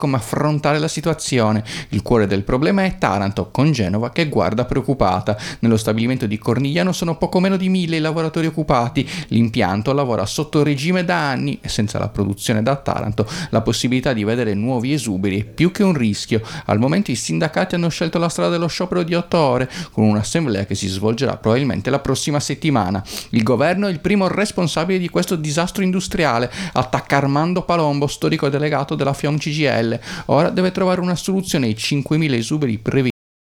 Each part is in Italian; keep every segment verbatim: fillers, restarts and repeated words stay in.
come affrontare la situazione. Il cuore del problema è Taranto, con Genova che guarda preoccupata. Nello stabilimento di Cornigliano sono poco meno di mille i lavoratori occupati. L'impianto lavora sotto regime da anni e senza la produzione da Taranto la possibilità di vedere nuovi esuberi è più che un rischio. Al momento i sindacati hanno scelto la strada dello sciopero di otto ore, con un'assemblea che si svolgerà probabilmente la prossima settimana. Il governo è il primo responsabile di questo disastro industriale, attacca Armando Palombo, storico delegato della FIOM C G I L. Ora deve trovare una soluzione ai cinquemila esuberi previsti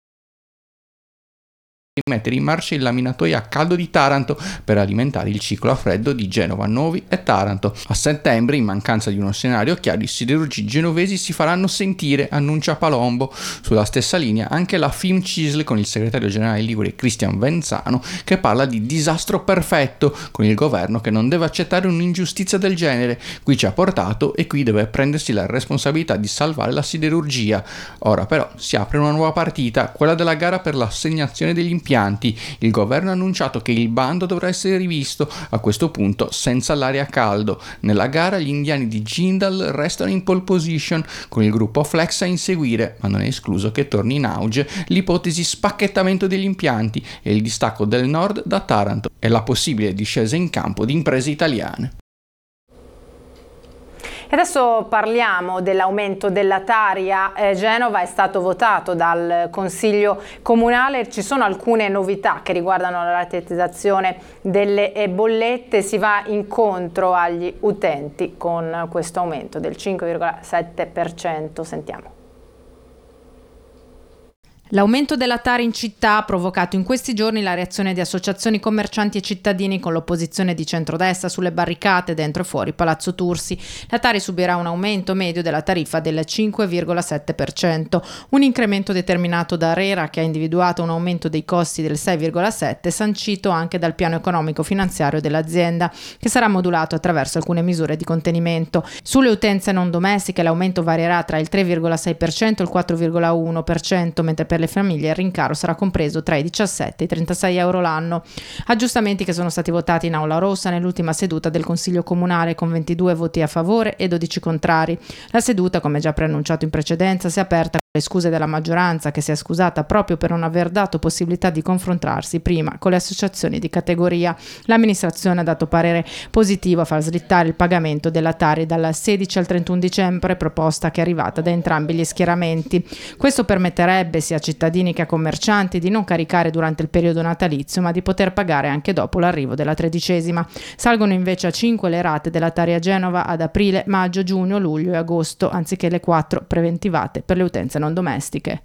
mettere in marcia il laminatoio a caldo di Taranto per alimentare il ciclo a freddo di Genova, Novi e Taranto. A settembre, in mancanza di uno scenario chiaro, i siderurgi genovesi si faranno sentire, annuncia Palombo. Sulla stessa linea anche la FIMCISL con il segretario generale ligure Cristian Venzano, che parla di disastro perfetto con il governo che non deve accettare un'ingiustizia del genere. Qui ci ha portato e qui deve prendersi la responsabilità di salvare la siderurgia. Ora però si apre una nuova partita, quella della gara per l'assegnazione degli impianti. Il governo ha annunciato che il bando dovrà essere rivisto, a questo punto senza l'aria a caldo. Nella gara gli indiani di Jindal restano in pole position, con il gruppo Flex a inseguire, ma non è escluso che torni in auge l'ipotesi spacchettamento degli impianti e il distacco del nord da Taranto e la possibile discesa in campo di imprese italiane. E adesso parliamo dell'aumento della Tari a eh, Genova. È stato votato dal Consiglio Comunale, ci sono alcune novità che riguardano la rateizzazione delle eh, bollette, si va incontro agli utenti con questo aumento del cinque virgola sette per cento. Sentiamo. L'aumento della Tari in città ha provocato in questi giorni la reazione di associazioni commercianti e cittadini con l'opposizione di centrodestra sulle barricate dentro e fuori Palazzo Tursi. La Tari subirà un aumento medio della tariffa del cinque virgola sette per cento, un incremento determinato da ARERA che ha individuato un aumento dei costi del sei virgola sette per cento sancito anche dal piano economico finanziario dell'azienda, che sarà modulato attraverso alcune misure di contenimento. Sulle utenze non domestiche l'aumento varierà tra il tre virgola sei per cento e il quattro virgola uno per cento, mentre per le famiglie il rincaro sarà compreso tra i diciassette e i trentasei euro l'anno. Aggiustamenti che sono stati votati in Aula Rossa nell'ultima seduta del Consiglio Comunale con ventidue voti a favore e dodici contrari. La seduta, come già preannunciato in precedenza, si è aperta con le scuse della maggioranza, che si è scusata proprio per non aver dato possibilità di confrontarsi prima con le associazioni di categoria. L'amministrazione ha dato parere positivo a far slittare il pagamento della Tari dal sedici al trentuno dicembre, proposta che è arrivata da entrambi gli schieramenti. Questo permetterebbe sia a cittadini che a commercianti di non caricare durante il periodo natalizio, ma di poter pagare anche dopo l'arrivo della tredicesima. Salgono invece a cinque le rate della Tari a Genova ad aprile, maggio, giugno, luglio e agosto, anziché le quattro preventivate per le utenze non domestiche.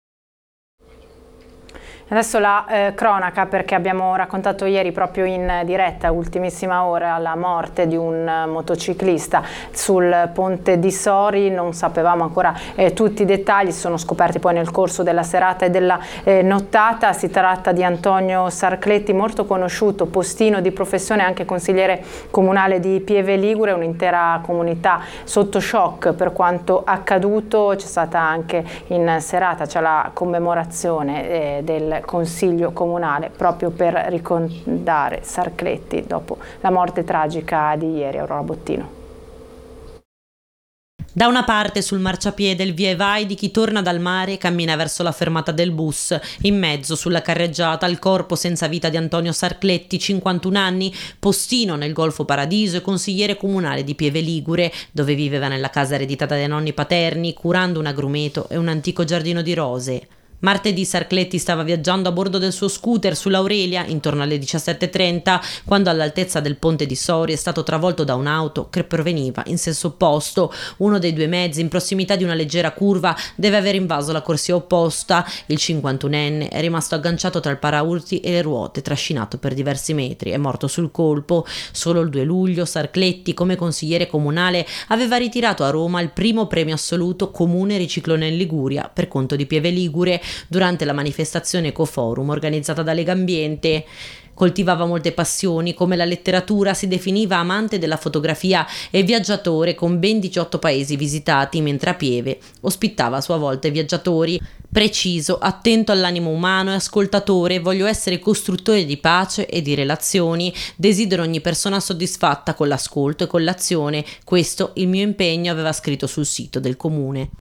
Adesso la eh, cronaca, perché abbiamo raccontato ieri proprio in diretta, ultimissima ora, la morte di un uh, motociclista sul ponte di Sori. Non sapevamo ancora eh, tutti i dettagli, si sono scoperti poi nel corso della serata e della eh, nottata. Si tratta di Antonio Sarcletti, molto conosciuto, postino di professione, anche consigliere comunale di Pieve Ligure. Un'intera comunità sotto shock per quanto accaduto. C'è stata anche in serata, c'è la commemorazione eh, del Consiglio Comunale proprio per ricordare Sarcletti dopo la morte tragica di ieri. Aurora Bottino. Da una parte sul marciapiede il via e vai di chi torna dal mare e cammina verso la fermata del bus. In mezzo, sulla carreggiata, il corpo senza vita di Antonio Sarcletti, cinquantuno anni, postino nel Golfo Paradiso e consigliere comunale di Pieve Ligure, dove viveva nella casa ereditata dai nonni paterni, curando un agrumeto e un antico giardino di rose. Martedì Sarcletti stava viaggiando a bordo del suo scooter sull'Aurelia intorno alle diciassette e trenta, quando all'altezza del ponte di Sori è stato travolto da un'auto che proveniva in senso opposto. Uno dei due mezzi, in prossimità di una leggera curva, deve aver invaso la corsia opposta. Il cinquantunenne è rimasto agganciato tra il paraurti e le ruote, trascinato per diversi metri. È morto sul colpo. Solo il due luglio Sarcletti, come consigliere comunale, aveva ritirato a Roma il primo premio assoluto Comune Riciclone in Liguria per conto di Pieve Ligure, durante la manifestazione Ecoforum organizzata da Legambiente. Coltivava molte passioni, come la letteratura, si definiva amante della fotografia e viaggiatore con ben diciotto paesi visitati, mentre a Pieve ospitava a sua volta i viaggiatori. Preciso, attento all'animo umano e ascoltatore, voglio essere costruttore di pace e di relazioni, desidero ogni persona soddisfatta con l'ascolto e con l'azione. Questo il mio impegno, aveva scritto sul sito del comune.